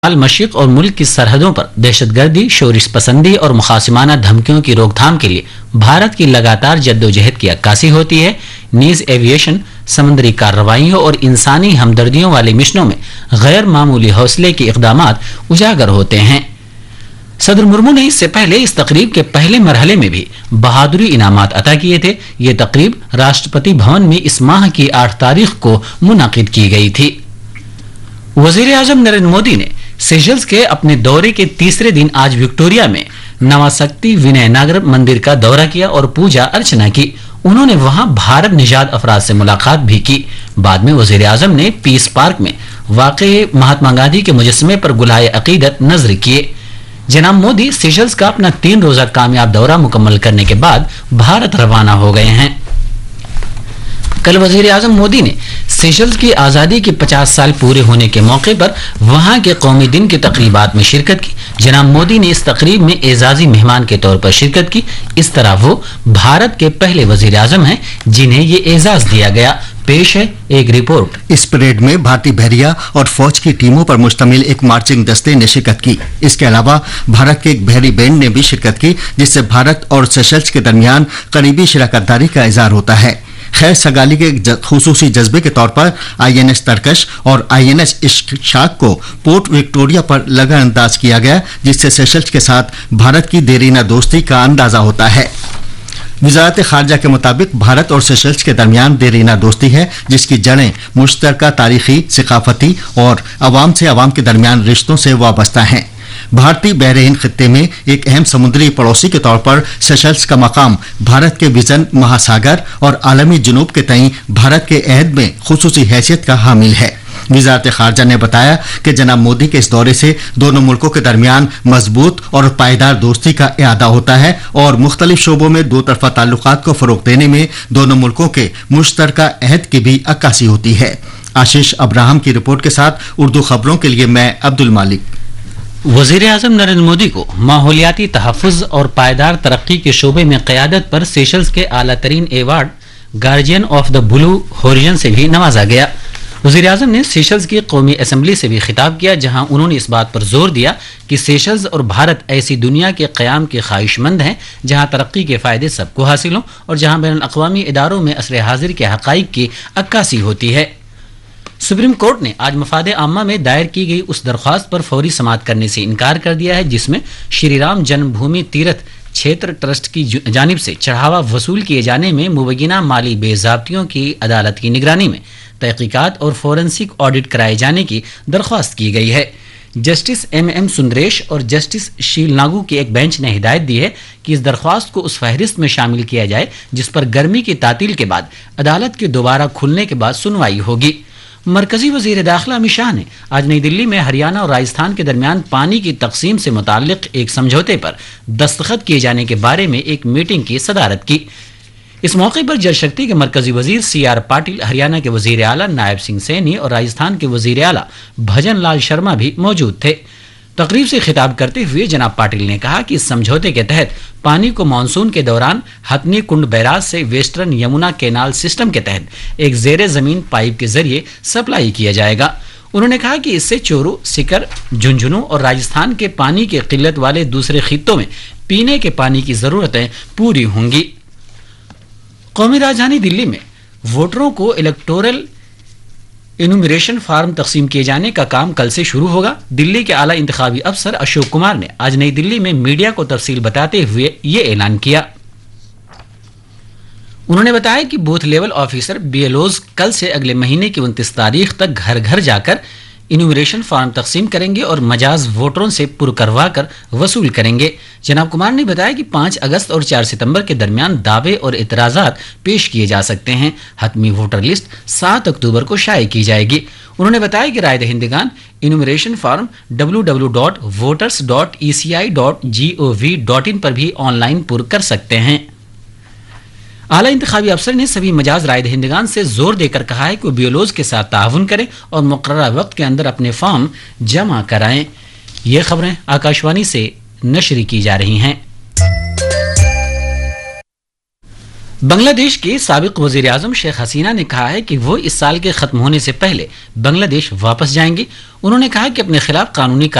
मशरिक और मुल्क की सरहदों पर दहशतगर्दी, शोरिश पसंदी और मुखासिमाना धमकियों की रोकथाम के लिए भारत की लगातार जद्दोजहद की अक्कासी होती है। नीज एविएशन समुद्री कार्रवाइयों और इंसानी हमदर्दियों वाले मिशनों में गैर मामूली हौसले के इक़दामात उजागर होते हैं। सदर मुर्मू ने इससे पहले इस तकरीब के पहले मरहले में भी बहादुरी इनामात अता किए थे। ये तकरीब राष्ट्रपति भवन में इस माह की 8 तारीख को मुनाकिद की गई थी। वजीर आजम नरेंद्र मोदी ने सेशल्स के अपने दौरे के तीसरे दिन आज विक्टोरिया में नवाशक्ति विनय नागर मंदिर का दौरा किया और पूजा अर्चना की। उन्होंने वहां भारत निषाद अफराद से मुलाकात भी की। बाद में वजीर आजम ने पीस पार्क में वाक़े महात्मा गांधी के मुजस्समे पर गुलाए अकीदत नजर किए। जनाब मोदी सेशल्स का अपना 3 रोजा कामयाब दौरा मुकम्मल करने के बाद भारत रवाना हो गए हैं। कल वजीर आजम मोदी ने सेशल्स की आज़ादी के 50 साल पूरे होने के मौके पर वहां के कौमी दिन की तकरीबात में शिरकत की। जनाब मोदी ने इस तकरीब में एजाजी मेहमान के तौर पर शिरकत की। इस तरह वो भारत के पहले वजीर आजम हैं जिन्हें ये एजाज दिया गया। पेश है एक रिपोर्ट। इस परेड में भारतीय बहरिया और फौज की टीमों पर मुश्तमिल एक मार्चिंग दस्ते ने शिरकत की। इसके अलावा भारत के एक बहरी बैंड ने भी शिरकत की, जिससे भारत और सेशल्स के दरमियान करीबी शराकतदारी का इज़हार होता है। खैर सगाली के खुसूसी जज्बे के तौर पर INS तरकश और INS इश्क को पोर्ट विक्टोरिया पर लगा अंदाज किया गया, जिससे सेशल्स के साथ भारत की देरीना दोस्ती का अंदाजा होता है। वजारत खारजा के मुताबिक भारत और सेशल्स के दरमियान देरीना दोस्ती है, जिसकी जड़ें मुश्तरका तारीखी, सकाफती और अवाम से अवाम के दरमियान रिश्तों से वाबस्ता हैं। भारतीय बहरे हिंद खित्ते में एक अहम समुद्री पड़ोसी के तौर पर सेशल्स का मकाम भारत के विजन महासागर और आलमी जुनूब के तईं भारत के अहद में खुसूसी हैसियत का हामिल है। वजारत खारजा ने बताया कि जनाब मोदी के इस दौरे से दोनों मुल्कों के दरमियान मजबूत और पायदार दोस्ती का इआदा होता है और मुख्तलिफ शोबों में दो तरफा ताल्लुकात को फरोग देने में दोनों मुल्कों के मुश्तरका अहद की भी अक्कासी होती है। आशीष अब्राहम की रिपोर्ट के साथ उर्दू खबरों के लिए मैं अब्दुल मालिक। वजीर आजम नरेंद्र मोदी को माहौलियाती तहफ़्फ़ुज़ और पायदार तरक्की के शोबे में क़यादत पर सेशल्स के आला तरीन award guardian of the blue horizon से भी नवाजा गया। वजीर आजम ने सेशल्स की कौमी असम्बली से भी खिताब किया, जहां उन्होंने इस बात पर जोर दिया कि सेशल्स और भारत ऐसी दुनिया के क़याम के ख्वाहिशमंद हैं जहां तरक्की के फ़ायदे सबको हासिल हों और जहां बैनुल अक़वामी इदारों में असर हाजिर के हक़ाइक़ की अक्कासी होती है। सुप्रीम कोर्ट ने आज मफादे आम्मा में दायर की गई उस दरख्वास्त पर फौरी समाअत करने से इनकार कर दिया है जिसमें श्री राम जन्मभूमि तीर्थ क्षेत्र ट्रस्ट की जानिब से चढ़ावा वसूल किए जाने में मुबैना माली बेज़ाब्तियों की अदालत की निगरानी में तहकीकात और फोरेंसिक ऑडिट कराए जाने की दरख्वास्त की गई है। जस्टिस MM सुंदरेश और जस्टिस शील नागू की एक बेंच ने हिदायत दी है कि इस दरख्वास्त को उस फहरिस्त में शामिल किया जाए जिस पर गर्मी की तातील के बाद अदालत के दोबारा खुलने के बाद सुनवाई होगी। मरकजी वजीर दाखिला अमित शाह ने आज नई दिल्ली में हरियाणा और राजस्थान के दरमियान पानी की तकसीम से मुताल्लिक एक समझौते पर दस्तखत किए जाने के बारे में एक मीटिंग की सदारत की। इस मौके पर जल शक्ति के मरकजी वजीर CR पाटिल, हरियाणा के वजीर आला नायब सिंह सैनी और राजस्थान के वजीर आला भजन लाल शर्मा भी मौजूद थे। तकरीब से खिताब करते हुए जनाब पाटिल ने कहा कि इस समझौते के तहत पानी को मानसून के दौरान हथनी कुंड बैराज से वेस्टर्न यमुना कैनाल सिस्टम के तहत एक जेरे जमीन पाइप के जरिए सप्लाई किया जाएगा। उन्होंने कहा कि इससे चोरू, सिकर, झुंझुनू और राजस्थान के पानी की किल्लत वाले दूसरे खित्तों में पीने के पानी की जरूरतें पूरी होंगी। कौमी राजधानी दिल्ली में वोटरों को इलेक्टोरल इनुमरेशन फार्म तकसीम किए जाने का काम कल से शुरू होगा। दिल्ली के आला इंतखाबी अफसर अशोक कुमार ने आज नई दिल्ली में मीडिया को तफसील बताते हुए ये ऐलान किया। उन्होंने बताया कि बूथ लेवल ऑफिसर BLOs कल से अगले महीने की 29 तारीख तक घर घर जाकर इनुमरेशन फार्म तकसीम करेंगे और मजाज वोटरों से पुर करवा कर वसूल करेंगे। जनाब कुमार ने बताया कि 5 अगस्त और 4 सितंबर के दरमियान दावे और इतराज़ात पेश किए जा सकते हैं। हतमी वोटर लिस्ट 7 अक्टूबर को शाये की जाएगी। उन्होंने बताया कि राय दहिंदगान इनुमरेशन फार्म www.voters.eci.gov.in पर भी ऑनलाइन पुर कर सकते हैं। आला इंतखाबी अफसर ने सभी मजाज राय दहिंदगान से जोर देकर कहा है कि वो BLOs के साथ ताउन करें और मुकर्ररा वक्त के अंदर अपने फॉर्म जमा कराएं। ये खबरें आकाशवाणी से नशर की जा रही हैं। بنگلہ دیش کے سابق وزیر اعظم شیخ حسینہ نے کہا ہے کہ وہ اس سال کے ختم ہونے سے پہلے بنگلہ دیش واپس جائیں گے. انہوں نے کہا کہ اپنے خلاف قانونی